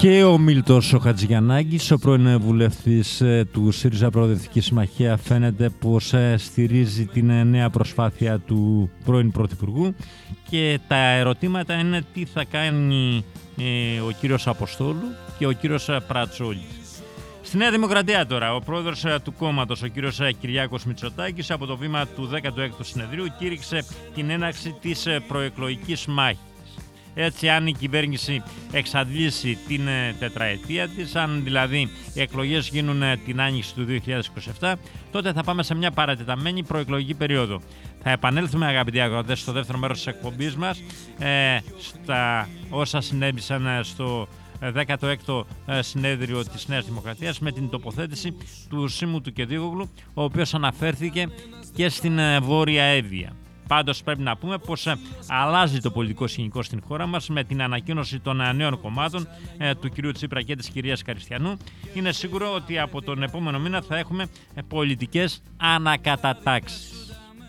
Και ο Μίλτος ο Χατζηγιαννάκης, ο πρώην βουλευτής του ΣΥΡΙΖΑ Προοδευτική Συμμαχία, φαίνεται πως στηρίζει την νέα προσπάθεια του πρώην Πρωθυπουργού, και τα ερωτήματα είναι τι θα κάνει ο κύριος Αποστόλου και ο κύριος Πρατσόλης. Στη Νέα Δημοκρατία τώρα, ο πρόεδρος του κόμματος, ο κύριος Κυριάκος Μητσοτάκης, από το βήμα του 16ου συνεδρίου κήρυξε την έναρξη της προεκλογικής μάχης. Έτσι, αν η κυβέρνηση εξαντλήσει την τετραετία της, αν δηλαδή οι εκλογές γίνουν την άνοιξη του 2027, τότε θα πάμε σε μια παρατεταμένη προεκλογική περίοδο. Θα επανέλθουμε, αγαπητοί ακροατές, στο δεύτερο μέρος της εκπομπής μας, στα όσα συνέβησαν στο 16ο συνέδριο της Νέας Δημοκρατίας, με την τοποθέτηση του Σίμου του Κεδίγογλου, ο οποίος αναφέρθηκε και στην Βόρεια Εύβοια. Πάντως πρέπει να πούμε πως αλλάζει το πολιτικό σκηνικό στην χώρα μας με την ανακοίνωση των νέων κομμάτων του κυρίου Τσίπρα και της κυρίας Καριστιανού. Είναι σίγουρο ότι από τον επόμενο μήνα θα έχουμε πολιτικές ανακατατάξεις.